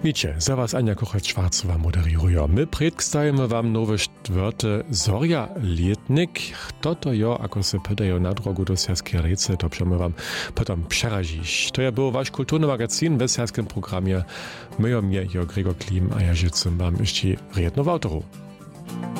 Wiecie, za was Anja Kochec-Schwarzowa moderirują. My predkstajemy wam nowe wörty Zorja Lietnik. Toto jo, ako se pytają na drogu do Serskie Rece, to przemy wam potem przerazić. To ja był wasz kulturny magazyn w serskim programie. Myjo mnie, jo Gregor Klim, a ja życzę wam jeszcze riedno w autoru.